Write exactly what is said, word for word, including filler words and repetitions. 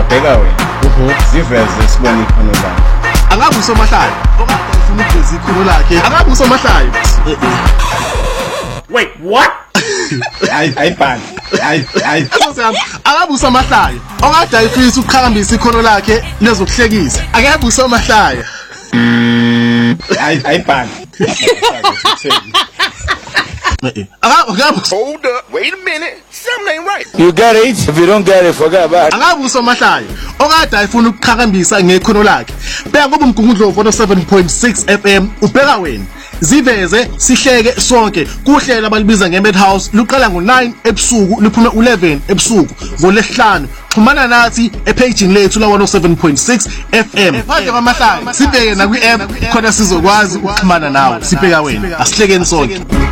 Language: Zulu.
bheka wena siveze sibone ikhono lakhe angabe usomahlayo okade ufuna ukuveza ikhono lakhe angabe usomahlayo wait what ay ayibhani ay ay angabe usomahlayo okade ayifisa ukuqhakambisa ikhono lakhe lezokuhlekisa angabe usomahlayo ay ayibhani Hold up, wait a minute, something ain't right. You get it? If you don't get it, forget about it. Angabe usomahlayo okade ayifuna ukuqhakambisa ngekhono lakhe beka ngoba umgungundlo one oh seven point six F M ubheka wena ziveze sihleke sonke kuhlela abalibiza ngeMadhouse luqala ngo nine ebusuku luphume eleven ebusuku ngolesihlanu xhumana nathi epage lethu la one oh seven point six F M manje kwamahlaya sibheke na kwi app khona sizokwazi ukuxhumana nawe sibheka wena asihlekeni sonke.